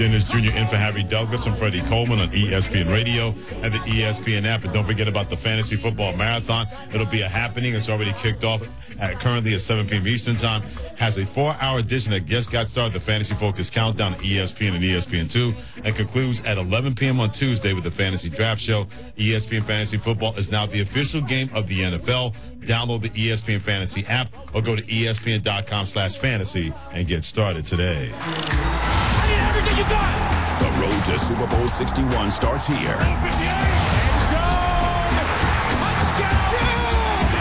Dennis Jr. in for Harry Douglas and Freddie Coleman on ESPN Radio and the ESPN app. And don't forget about the Fantasy Football Marathon. It'll be a happening. It's already kicked off currently at 7 p.m. Eastern Time. Has a 4-hour edition that just got started, the Fantasy Focus Countdown, ESPN and ESPN2, and concludes at 11 p.m. on Tuesday with the Fantasy Draft Show. ESPN Fantasy Football is now the official game of the NFL. Download the ESPN Fantasy app or go to ESPN.com/fantasy and get started today. Everything you got. The road to Super Bowl 61 starts here. End zone. Touchdown.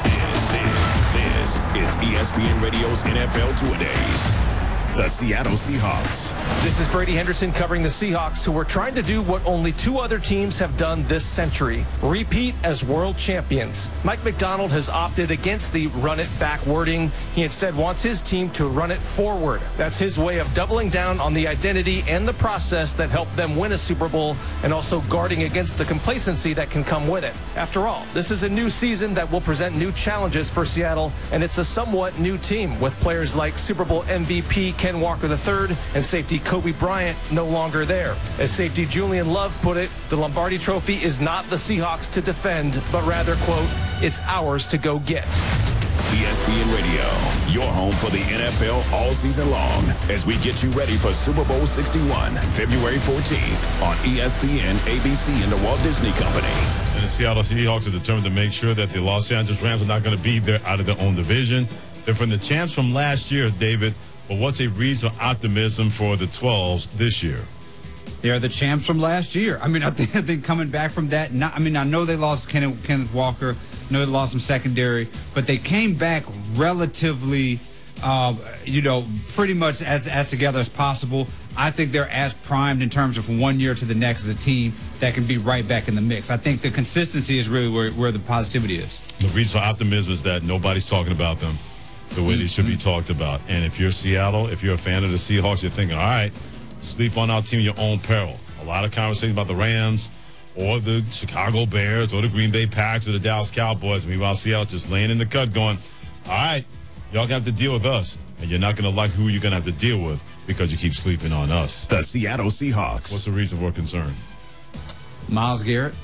This is ESPN Radio's NFL Two-A-Days. The Seattle Seahawks. This is Brady Henderson covering the Seahawks, who are trying to do what only two other teams have done this century: repeat as world champions. Mike Macdonald has opted against the run it back wording. He instead wants his team to run it forward. That's his way of doubling down on the identity and the process that helped them win a Super Bowl, and also guarding against the complacency that can come with it. After all, this is a new season that will present new challenges for Seattle, and it's a somewhat new team with players like Super Bowl MVP Ken Walker III and safety Kobe Bryant no longer there. As safety Julian Love put it, the Lombardi Trophy is not the Seahawks to defend, but rather, quote, it's ours to go get. ESPN Radio, your home for the NFL all season long, as we get you ready for Super Bowl 61, February 14th on ESPN, ABC, and the Walt Disney Company. And the Seattle Seahawks are determined to make sure that the Los Angeles Rams are not going to be there out of their own division. They're from the champs from last year, David. But what's a reason for optimism for the 12s this year? They're the champs from last year. I mean, I think coming back from that, I know they lost Kenneth Walker. I know they lost some secondary, but they came back relatively, pretty much as together as possible. I think they're as primed in terms of from one year to the next as a team that can be right back in the mix. I think the consistency is really where the positivity is. The reason for optimism is that nobody's talking about them the way they should be talked about. And if you're Seattle, if you're a fan of the Seahawks, you're thinking, all right, sleep on our team at your own peril. A lot of conversations about the Rams or the Chicago Bears or the Green Bay Packers or the Dallas Cowboys. Meanwhile, Seattle just laying in the cut going, all right, y'all going to have to deal with us. And you're not going to like who you're going to have to deal with because you keep sleeping on us. The Seattle Seahawks. What's the reason for concern? Myles Garrett.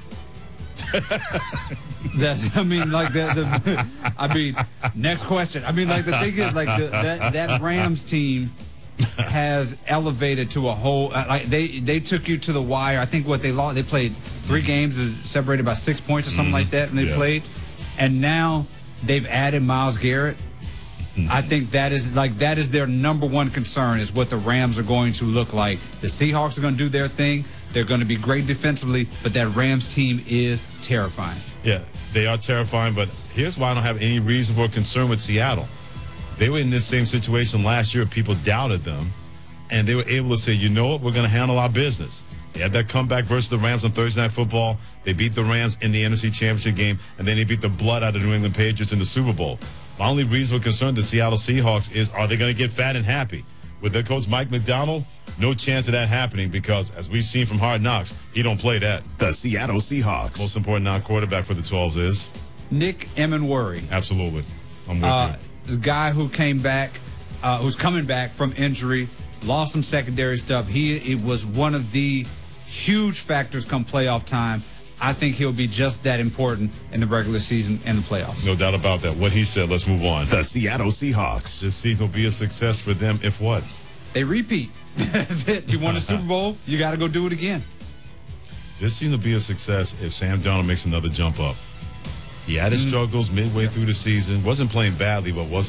Next question. The thing is, that Rams team has elevated to a whole. They took you to the wire. I think what they lost, they played 3 games, separated by 6 points or something like that, and they played. And now they've added Myles Garrett. I think that is their number one concern, is what the Rams are going to look like. The Seahawks are going to do their thing. They're going to be great defensively, but that Rams team is terrifying. Yeah, they are terrifying, but here's why I don't have any reason for concern with Seattle. They were in this same situation last year. People doubted them, and they were able to say, you know what, we're going to handle our business. They had that comeback versus the Rams on Thursday Night Football. They beat the Rams in the NFC Championship game, and then they beat the blood out of the New England Patriots in the Super Bowl. My only reason for concern to the Seattle Seahawks is, are they going to get fat and happy? With their coach Mike Macdonald, no chance of that happening because, as we've seen from Hard Knocks, he don't play that. The Seattle Seahawks. Most important non-quarterback for the 12s is? Nick Emenworry. Absolutely. I'm with you. The guy who came back, who's coming back from injury, lost some secondary stuff. It was one of the huge factors come playoff time. I think he'll be just that important in the regular season and the playoffs. No doubt about that. What he said, let's move on. The Seattle Seahawks. This season will be a success for them if what? They repeat. That's it. You won a Super Bowl, you got to go do it again. This seems to be a success if Sam Darnold makes another jump up. He had his struggles midway through the season. Wasn't playing badly, but wasn't